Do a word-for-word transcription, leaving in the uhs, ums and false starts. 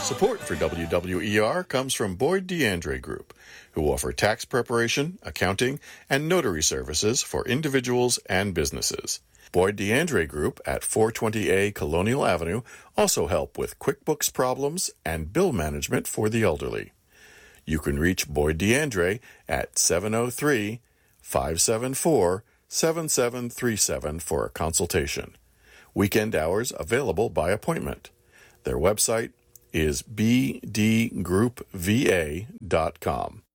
Support for W W E R comes from Boyd DeAndre Group, who offer tax preparation, accounting, and notary services for individuals and businesses. Boyd DeAndre Group at four twenty A Colonial Avenue also help with QuickBooks problems and bill management for the elderly. You can reach Boyd DeAndre at seven oh three, five seven four, seven seven three seven for a consultation. Weekend hours available by appointment. Their website is b d group v a dot com.